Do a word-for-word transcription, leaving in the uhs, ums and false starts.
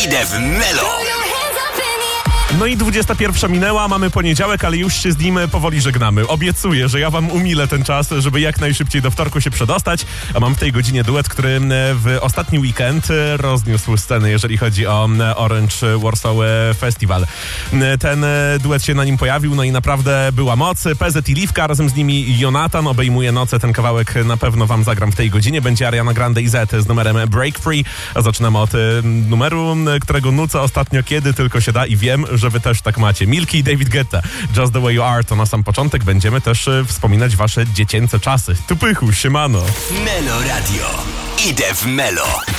Idę w Melo. No i dwudziesta pierwsza minęła, mamy poniedziałek, ale już się z nim powoli żegnamy. Obiecuję, że ja wam umilę ten czas, żeby jak najszybciej do wtorku się przedostać. A mam w tej godzinie duet, który w ostatni weekend rozniósł scenę, jeżeli chodzi o Orange Warsaw Festival. Ten duet się na nim pojawił, no i naprawdę była moc. P Z i Liwka, razem z nimi Jonatan obejmuje noce. Ten kawałek na pewno wam zagram w tej godzinie. Będzie Ariana Grande i Z z numerem Break Free. A zaczynamy od numeru, którego nucę ostatnio kiedy tylko się da i wiem, że wy też tak macie. Milky i David Guetta, Just the Way You Are, to na sam początek będziemy też wspominać wasze dziecięce czasy. Tupychu, siemano. Melo Radio. Idę w Melo.